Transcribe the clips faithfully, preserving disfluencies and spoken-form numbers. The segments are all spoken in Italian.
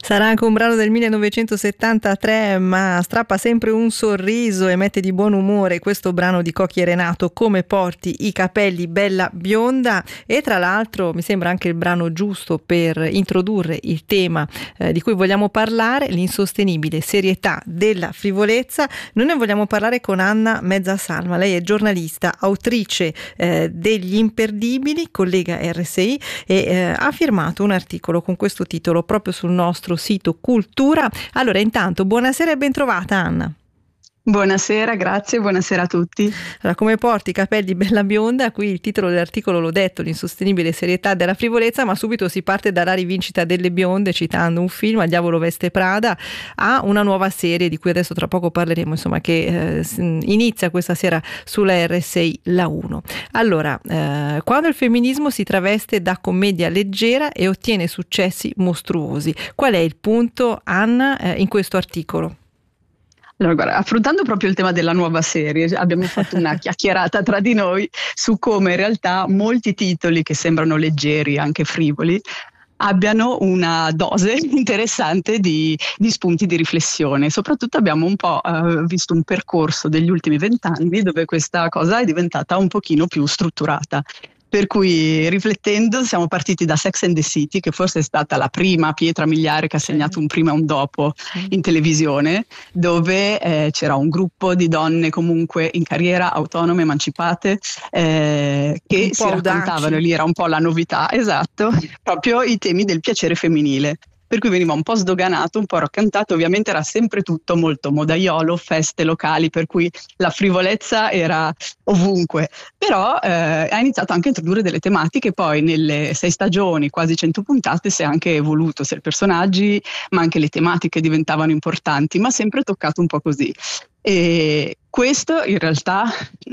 Sarà anche un brano del millenovecentosettantatré, ma strappa sempre un sorriso e mette di buon umore questo brano di Cocchi e Renato, Come porti i capelli bella bionda, e tra l'altro mi sembra anche il brano giusto per introdurre il tema eh, di cui vogliamo parlare, l'insostenibile serietà della frivolezza. Noi ne vogliamo parlare con Anna Mezzasalma. Lei è giornalista, autrice eh, degli Imperdibili, collega R S I, e eh, ha firmato un articolo con questo titolo proprio sul nostro sito Cultura. Allora, intanto buonasera e ben trovata, Anna. Buonasera, grazie, buonasera a tutti. Allora, come porti i capelli bella bionda, qui il titolo dell'articolo l'ho detto, l'insostenibile serietà della frivolezza, ma subito si parte dalla rivincita delle bionde citando un film, Al diavolo veste Prada, a una nuova serie di cui adesso tra poco parleremo, insomma, che eh, inizia questa sera sulla R S I La uno. Allora, eh, quando il femminismo si traveste da commedia leggera e ottiene successi mostruosi, qual è il punto, Anna, eh, in questo articolo? Allora, guarda, affrontando proprio il tema della nuova serie, abbiamo fatto una chiacchierata tra di noi su come in realtà molti titoli che sembrano leggeri, anche frivoli, abbiano una dose interessante di, di spunti di riflessione. Soprattutto abbiamo un po' eh, visto un percorso degli ultimi vent'anni dove questa cosa è diventata un pochino più strutturata. Per cui, riflettendo, siamo partiti da Sex and the City, che forse è stata la prima pietra miliare che ha segnato un prima e un dopo in televisione, dove eh, c'era un gruppo di donne comunque in carriera, autonome, emancipate, eh, che si raccontavano, lì era un po' la novità, esatto, proprio i temi del piacere femminile. Per cui veniva un po' sdoganato, un po' raccontato, ovviamente era sempre tutto molto modaiolo, feste locali, per cui la frivolezza era ovunque, però eh, ha iniziato anche a introdurre delle tematiche, poi nelle sei stagioni, quasi cento puntate, si è anche evoluto, sia i personaggi, ma anche le tematiche diventavano importanti, ma sempre toccato un po' così. E questo in realtà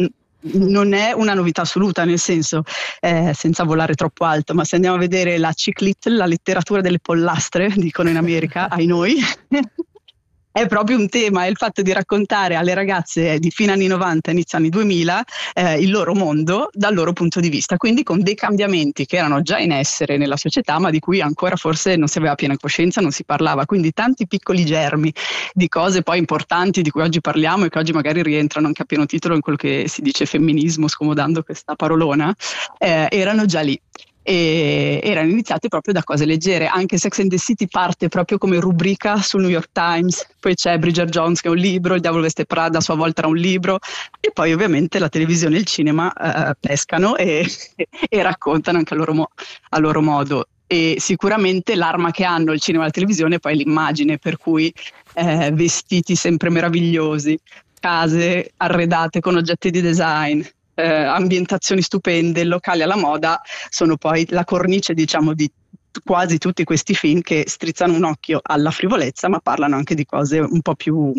non è una novità assoluta, nel senso, eh, senza volare troppo alto, ma se andiamo a vedere la chick lit, la letteratura delle pollastre, dicono in America, ai noi, è proprio un tema, è il fatto di raccontare alle ragazze di fine anni novanta, inizio anni duemila, eh, il loro mondo dal loro punto di vista, quindi con dei cambiamenti che erano già in essere nella società, ma di cui ancora forse non si aveva piena coscienza, non si parlava, quindi tanti piccoli germi di cose poi importanti di cui oggi parliamo e che oggi magari rientrano anche a pieno titolo in quello che si dice femminismo, scomodando questa parolona, eh, erano già lì. E erano iniziate proprio da cose leggere. Anche Sex and the City parte proprio come rubrica sul New York Times, poi c'è Bridget Jones che è un libro, Il diavolo veste Prada a sua volta era un libro, e poi ovviamente la televisione e il cinema eh, pescano e, e raccontano anche a loro, mo- a loro modo. E sicuramente l'arma che hanno il cinema e la televisione è poi l'immagine, per cui eh, vestiti sempre meravigliosi, case arredate con oggetti di design, Eh, ambientazioni stupende, locali alla moda, sono poi la cornice, diciamo, di quasi tutti questi film che strizzano un occhio alla frivolezza, ma parlano anche di cose un po' più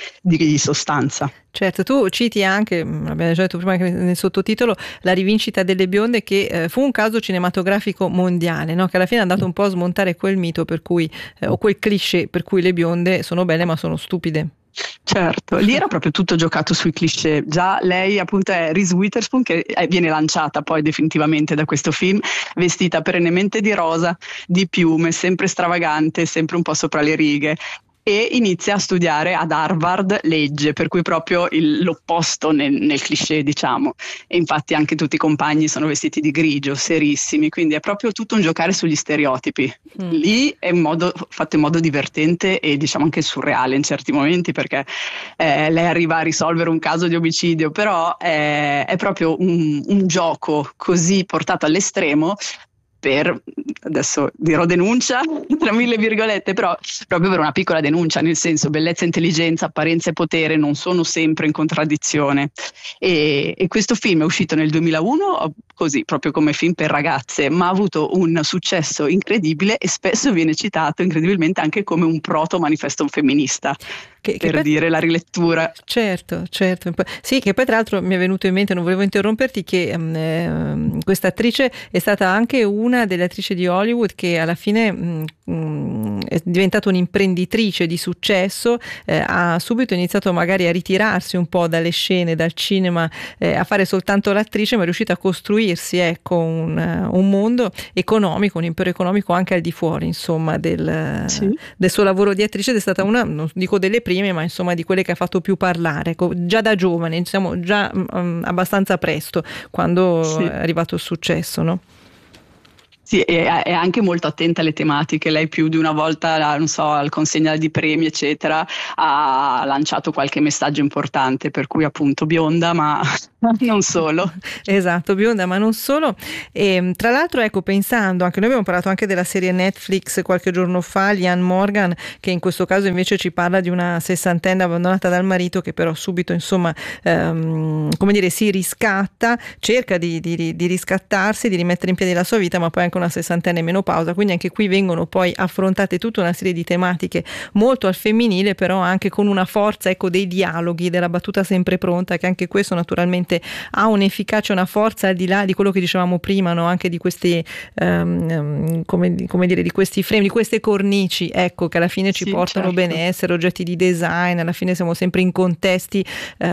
di sostanza. Certo, tu citi anche, abbiamo già detto prima nel sottotitolo, la rivincita delle bionde, che eh, fu un caso cinematografico mondiale, no? Che alla fine è andato un po' a smontare quel mito per cui, eh, o quel cliché per cui le bionde sono belle ma sono stupide. Certo, lì era proprio tutto giocato sui cliché. Già lei appunto è Reese Witherspoon, che viene lanciata poi definitivamente da questo film, vestita perennemente di rosa, di piume, sempre stravagante, sempre un po' sopra le righe, e inizia a studiare ad Harvard legge, per cui proprio il, l'opposto nel, nel cliché, diciamo. E infatti anche tutti i compagni sono vestiti di grigio, serissimi, quindi è proprio tutto un giocare sugli stereotipi. Mm. Lì è in modo, fatto in modo divertente e diciamo anche surreale in certi momenti, perché eh, lei arriva a risolvere un caso di omicidio, però è, è proprio un, un gioco così portato all'estremo, per, adesso dirò denuncia, tra mille virgolette, però proprio per una piccola denuncia, nel senso bellezza, intelligenza, apparenza e potere non sono sempre in contraddizione. E, e questo film è uscito nel duemilauno, così, proprio come film per ragazze, ma ha avuto un successo incredibile e spesso viene citato incredibilmente anche come un proto manifesto femminista. Che, per che dire la rilettura. Certo, certo. Sì, che poi tra l'altro mi è venuto in mente, non volevo interromperti, che eh, questa attrice è stata anche una delle attrici di Hollywood che alla fine mh, è diventata un'imprenditrice di successo, eh, ha subito iniziato magari a ritirarsi un po' dalle scene, dal cinema, eh, a fare soltanto l'attrice, ma è riuscita a costruirsi ecco un, un mondo economico, un impero economico anche al di fuori insomma del, sì. del suo lavoro di attrice, ed è stata una, non dico delle prime, ma insomma di quelle che ha fatto più parlare, ecco, già da giovane, diciamo già um, abbastanza presto, quando sì. è arrivato il successo, no? Sì, è, è anche molto attenta alle tematiche. Lei più di una volta, non so, al consegna di premi eccetera, ha lanciato qualche messaggio importante, per cui appunto bionda, ma non solo. Esatto, bionda ma non solo. E tra l'altro, ecco, pensando, anche noi abbiamo parlato anche della serie Netflix qualche giorno fa, Liane Morgan, che in questo caso invece ci parla di una sessantenne abbandonata dal marito, che però subito insomma ehm, come dire si riscatta, cerca di, di, di riscattarsi, di rimettere in piedi la sua vita, ma poi anche una sessantenne in menopausa, quindi anche qui vengono poi affrontate tutta una serie di tematiche molto al femminile, però anche con una forza ecco dei dialoghi, della battuta sempre pronta, che anche questo naturalmente ha un'efficacia, una forza al di là di quello che dicevamo prima, no? Anche di questi um, come, come dire, di questi frame, di queste cornici ecco che alla fine ci sì, portano certo. benessere, oggetti di design, alla fine siamo sempre in contesti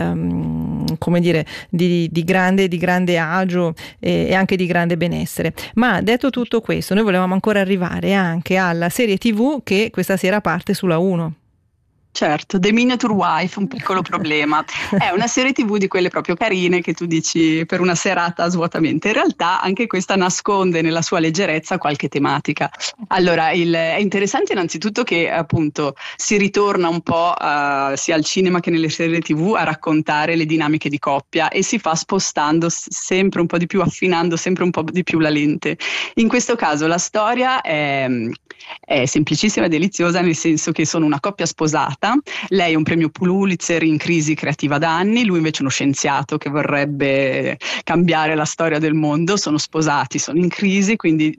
um, come dire di, di grande di grande agio e, e anche di grande benessere. Ma detto tutto questo, noi volevamo ancora arrivare anche alla serie tivù che questa sera parte sulla uno. Certo, The Miniature Wife, un piccolo problema. È una serie tivù di quelle proprio carine che tu dici per una serata svuotamente. In realtà anche questa nasconde nella sua leggerezza qualche tematica. Allora, il, è interessante innanzitutto che appunto si ritorna un po' uh, sia al cinema che nelle serie tivù a raccontare le dinamiche di coppia, e si fa spostando sempre un po' di più, affinando sempre un po' di più la lente. In questo caso la storia è, è semplicissima e deliziosa, nel senso che sono una coppia sposata. Lei è un premio Pulitzer in crisi creativa da anni, lui invece uno scienziato che vorrebbe cambiare la storia del mondo. Sono sposati, sono in crisi, quindi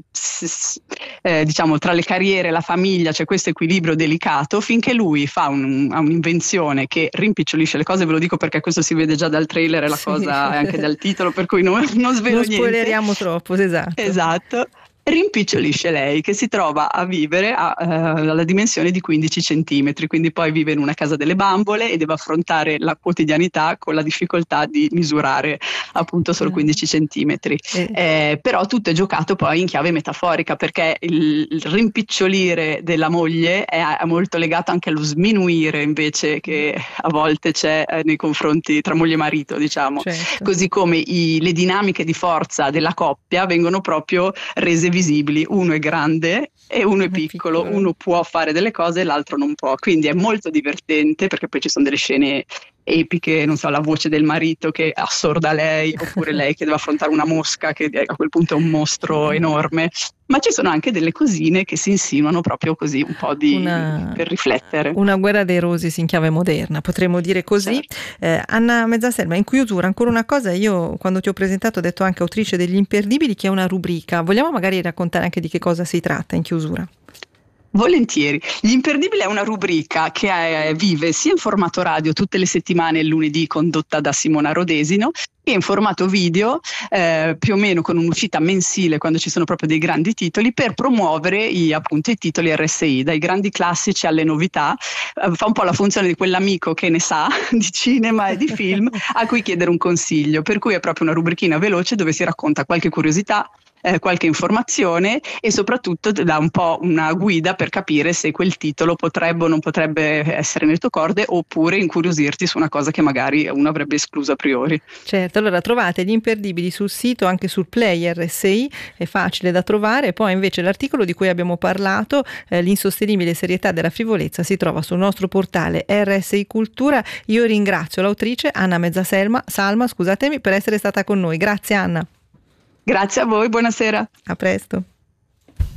eh, diciamo tra le carriere e la famiglia c'è questo equilibrio delicato, finché lui fa un, ha un'invenzione che rimpicciolisce le cose. Ve lo dico perché questo si vede già dal trailer e la sì. cosa è anche dal titolo, per cui non, non svelo non niente. Non spoileriamo troppo, esatto. Esatto. Rimpicciolisce lei, che si trova a vivere a, uh, alla dimensione di quindici centimetri, quindi poi vive in una casa delle bambole e deve affrontare la quotidianità con la difficoltà di misurare appunto solo quindici centimetri. Eh. Eh, però tutto è giocato poi in chiave metaforica, perché il, il rimpicciolire della moglie è, è molto legato anche allo sminuire invece che a volte c'è eh, nei confronti tra moglie e marito, diciamo. Certo. Così come i, le dinamiche di forza della coppia vengono proprio rese visibili. Uno è grande e uno è piccolo, piccolo, uno può fare delle cose e l'altro non può, quindi è molto divertente, perché poi ci sono delle scene epiche, non so, la voce del marito che assorda lei, oppure lei che deve affrontare una mosca che a quel punto è un mostro enorme, ma ci sono anche delle cosine che si insinuano proprio così, un po' di una, per riflettere. Una guerra dei rosis in chiave moderna, potremmo dire così. Certo. eh, Anna Mezzaselma, in chiusura ancora una cosa, io quando ti ho presentato ho detto anche autrice degli Imperdibili, che è una rubrica, vogliamo magari raccontare anche di che cosa si tratta in chiusura? Volentieri. Gli Imperdibili è una rubrica che è, vive sia in formato radio tutte le settimane il lunedì, condotta da Simona Rodesino, e in formato video eh, più o meno con un'uscita mensile quando ci sono proprio dei grandi titoli, per promuovere i, appunto, i titoli R S I, dai grandi classici alle novità. Eh, fa un po' la funzione di quell'amico che ne sa di cinema e di film a cui chiedere un consiglio, per cui è proprio una rubrichina veloce dove si racconta qualche curiosità, Eh, qualche informazione, e soprattutto dà un po' una guida per capire se quel titolo potrebbe o non potrebbe essere nelle tue corde, oppure incuriosirti su una cosa che magari uno avrebbe escluso a priori. Certo, allora trovate gli Imperdibili sul sito, anche sul Play R S I, è facile da trovare. Poi invece l'articolo di cui abbiamo parlato, eh, l'insostenibile serietà della frivolezza, si trova sul nostro portale R S I Cultura. Io ringrazio l'autrice Anna Mezzaselma, Salma, scusatemi, per essere stata con noi. Grazie Anna. Grazie a voi, buonasera. A presto.